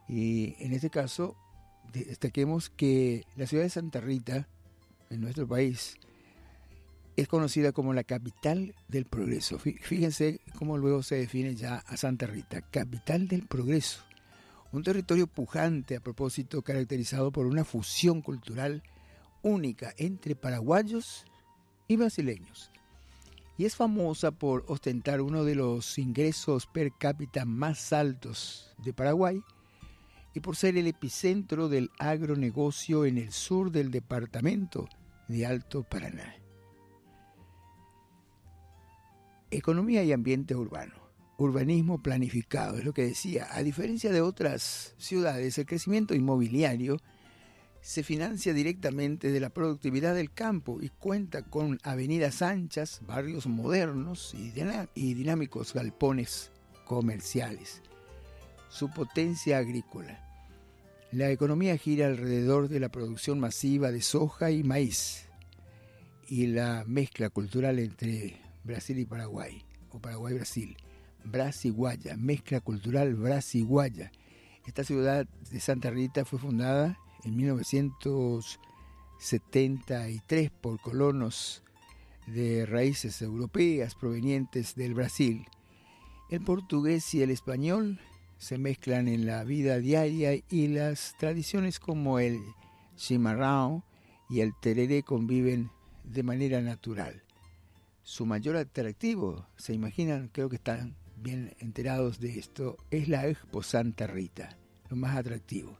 Y en este caso, destaquemos que la ciudad de Santa Rita, en nuestro país, es conocida como la capital del progreso. Fíjense cómo luego se define ya a Santa Rita, capital del progreso. Un territorio pujante, a propósito, caracterizado por una fusión cultural única entre paraguayos y brasileños. Y es famosa por ostentar uno de los ingresos per cápita más altos de Paraguay y por ser el epicentro del agronegocio en el sur del departamento de Alto Paraná. Economía y ambiente urbano. Urbanismo planificado, es lo que decía. A diferencia de otras ciudades, el crecimiento inmobiliario se financia directamente de la productividad del campo y cuenta con avenidas anchas, barrios modernos y dinámicos galpones comerciales. Su potencia agrícola. La economía gira alrededor de la producción masiva de soja y maíz y la mezcla cultural entre Brasil y Paraguay, o Paraguay-Brasil. Brasiguaya, mezcla cultural brasiguaya. Esta ciudad de Santa Rita fue fundada en 1973 por colonos de raíces europeas provenientes del Brasil. El portugués y el español se mezclan en la vida diaria y las tradiciones como el chimarrão y el tereré conviven de manera natural. Su mayor atractivo, se imaginan, creo que están bien enterados de esto, es la Expo Santa Rita, lo más atractivo.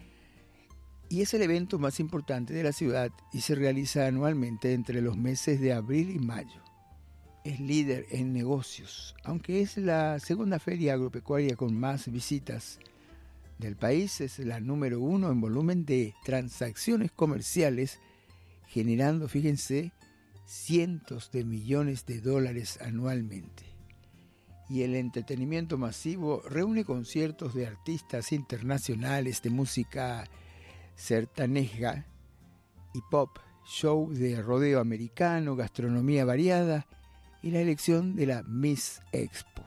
Y es el evento más importante de la ciudad y se realiza anualmente entre los meses de abril y mayo. Es líder en negocios, aunque es la segunda feria agropecuaria con más visitas del país, es la número 1 en volumen de transacciones comerciales, generando, fíjense, cientos de millones de dólares anualmente. Y el entretenimiento masivo reúne conciertos de artistas internacionales de música sertaneja y pop, show de rodeo americano, gastronomía variada y la elección de la Miss Expo.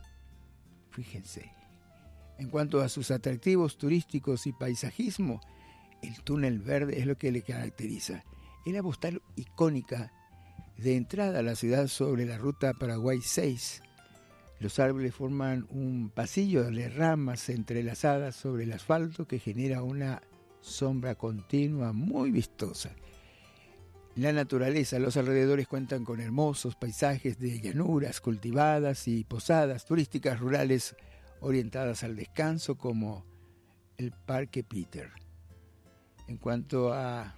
Fíjense. En cuanto a sus atractivos turísticos y paisajismo, el túnel verde es lo que le caracteriza. Es la postal icónica de entrada a la ciudad sobre la ruta Paraguay 6. Los árboles forman un pasillo de ramas entrelazadas sobre el asfalto que genera una sombra continua muy vistosa. La naturaleza, los alrededores cuentan con hermosos paisajes de llanuras cultivadas y posadas turísticas rurales orientadas al descanso como el Parque Peter. En cuanto a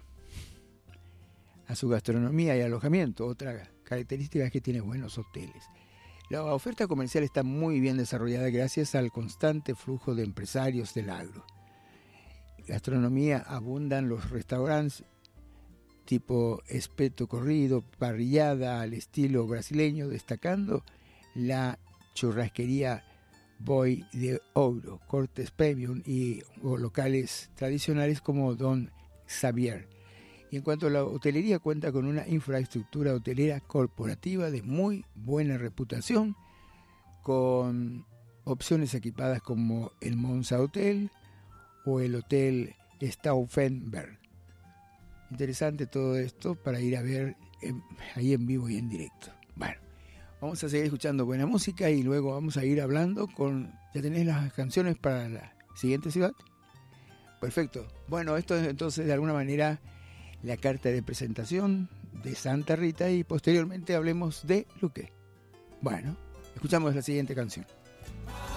su gastronomía y alojamiento, otra característica es que tiene buenos hoteles. La oferta comercial está muy bien desarrollada gracias al constante flujo de empresarios del agro. Gastronomía, abundan los restaurantes tipo espeto corrido, parrillada al estilo brasileño, destacando la churrasquería Boi de Ouro, cortes premium o locales tradicionales como Don Xavier. Y en cuanto a la hotelería, cuenta con una infraestructura hotelera corporativa de muy buena reputación, con opciones equipadas como el Monza Hotel o el Hotel Stauffenberg. Interesante todo esto para ir a ver ahí en vivo y en directo. Bueno, vamos a seguir escuchando buena música y luego vamos a ir hablando con... ¿Ya tenés las canciones para la siguiente ciudad? Perfecto. Bueno, esto es entonces de alguna manera la carta de presentación de Santa Rita y posteriormente hablemos de Luque. Bueno, escuchamos la siguiente canción.